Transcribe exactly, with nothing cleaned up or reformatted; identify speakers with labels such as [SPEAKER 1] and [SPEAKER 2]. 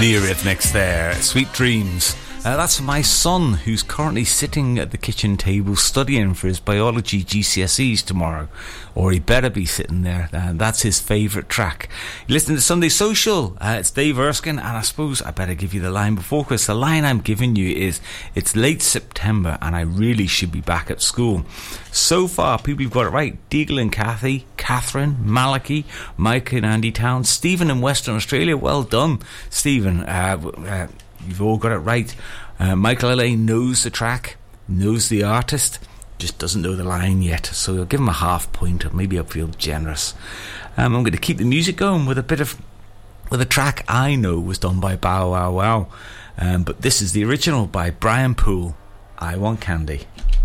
[SPEAKER 1] Neurhythmics there, Sweet Dreams. Uh, that's for my son, who's currently sitting at the kitchen table studying for his biology G C S Es tomorrow. Or he better be sitting there. Uh, that's his favourite track. You listen to Sunday Social. Uh, it's Dave Erskine, and I suppose I better give you the line before, Chris. The line I'm giving you is, it's late September and I really should be back at school. So far, people have got it right. Deagle and Kathy, Catherine, Malachi, Mike in Andy Town, Stephen in Western Australia. Well done, Stephen. Uh, uh, you've all got it right. Uh, Michael L A knows the track, knows the artist, just doesn't know the line yet, so I'll give him a half point, or maybe I'll feel generous. Um, I'm going to keep the music going with a bit of with a track I know was done by Bow Wow Wow, um, but this is the original by Brian Poole, I Want Candy.